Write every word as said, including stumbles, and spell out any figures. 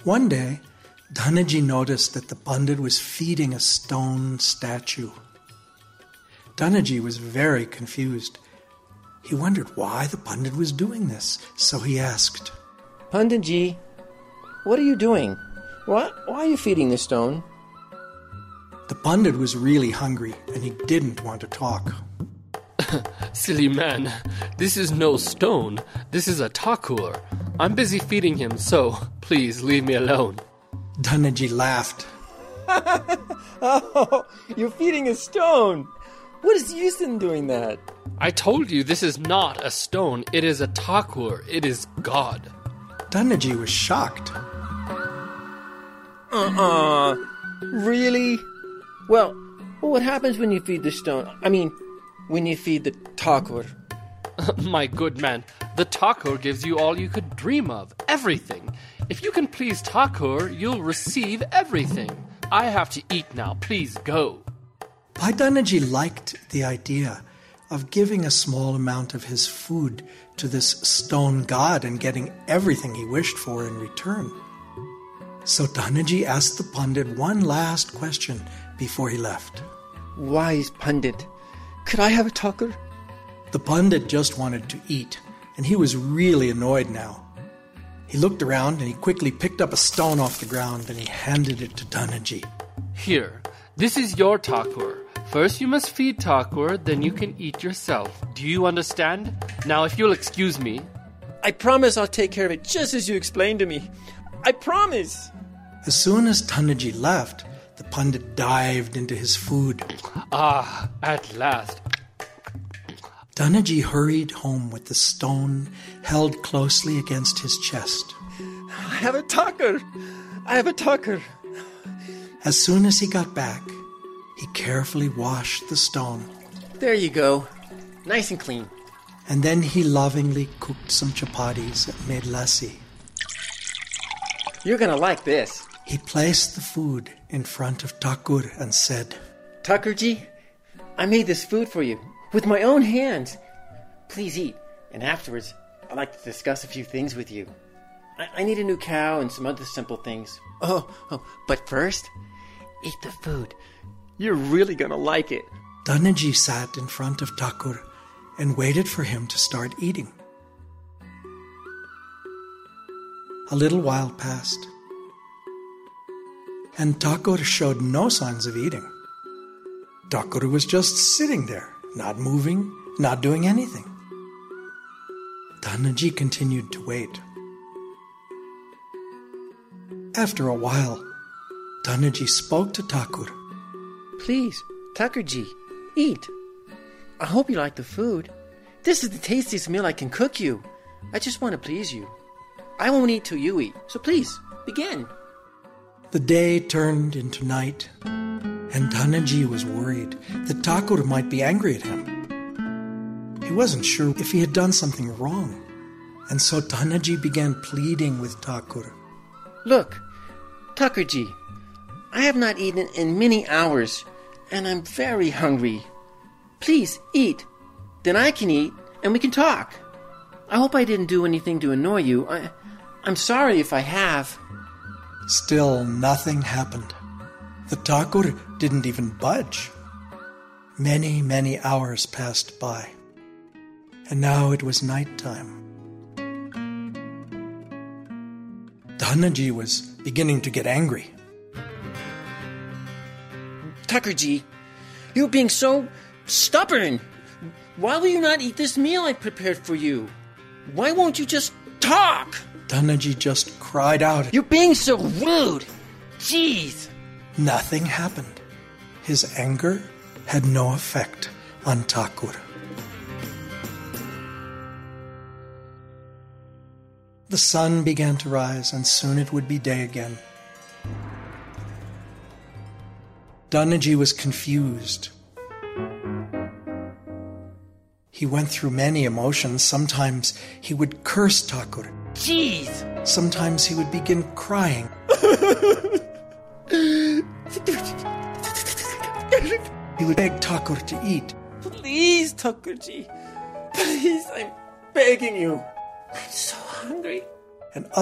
One day, Dhanaji noticed that the Pandit was feeding a stone statue. Dhanaji was very confused. He wondered why the Pandit was doing this, so he asked, Panditji, what are you doing? Why, why are you feeding this stone? The Pandit was really hungry, and he didn't want to talk. Silly man, this is no stone. This is a Thakur. I'm busy feeding him, so please leave me alone. Dhanaji laughed. Oh, you're feeding a stone. What is the use in doing that? I told you this is not a stone. It is a Thakur. It is God. Dhanaji was shocked. Uh-uh. Really? Well, well, what happens when you feed the stone? I mean, when you feed the Thakur? My good man, the Thakur gives you all you could dream of, everything. If you can please Thakur, you'll receive everything. I have to eat now. Please go. Bhai Dhanaji liked the idea of giving a small amount of his food to this stone god and getting everything he wished for in return. So Dhanaji asked the Pandit one last question before he left. Wise Pandit, could I have a Thakur? The Pandit just wanted to eat, and he was really annoyed now. He looked around and he quickly picked up a stone off the ground and he handed it to Dhanaji. Here, this is your Thakur. First you must feed Thakur, then you can eat yourself. Do you understand? Now if you'll excuse me. I promise I'll take care of it just as you explained to me. I promise. As soon as Dhanaji left, the Pandit dived into his food. Ah, at last. Dhanaji hurried home with the stone held closely against his chest. I have a Thakur. I have a Thakur. As soon as he got back, he carefully washed the stone. There you go. Nice and clean. And then he lovingly cooked some chapatis and made lassi. You're going to like this. He placed the food in front of Thakur and said, Thakurji, I made this food for you with my own hands. Please eat, and afterwards I'd like to discuss a few things with you. I, I need a new cow and some other simple things. Oh, oh, but first, eat the food. You're really going to like it. Dhanaji sat in front of Thakur and waited for him to start eating. A little while passed, and Thakur showed no signs of eating. Thakur was just sitting there, not moving, not doing anything. Dhanaji continued to wait. After a while, Dhanaji spoke to Thakur. Please, Thakurji, eat. I hope you like the food. This is the tastiest meal I can cook you. I just want to please you. I won't eat till you eat, so please, begin. The day turned into night, and Dhanaji was worried that Thakur might be angry at him. He wasn't sure if he had done something wrong, and so Dhanaji began pleading with Thakur. Look, Thakurji, I have not eaten in many hours, and I'm very hungry. Please, eat. Then I can eat, and we can talk. I hope I didn't do anything to annoy you. I, I'm sorry if I have. Still, nothing happened. The Thakur didn't even budge. Many, many hours passed by, and now it was nighttime. Dhanaji was beginning to get angry. Thakurji, you're being so stubborn. Why will you not eat this meal I prepared for you? Why won't you just talk? Dhanaji just cried out. You're being so rude. Jeez. Nothing happened. His anger had no effect on Thakur. The sun began to rise, and soon it would be day again. Dhanaji was confused. He went through many emotions. Sometimes he would curse Thakur. Jeez! Sometimes he would begin crying. He would beg Thakur to eat. Please, Thakurji. Please, I'm begging you. I'm so hungry. And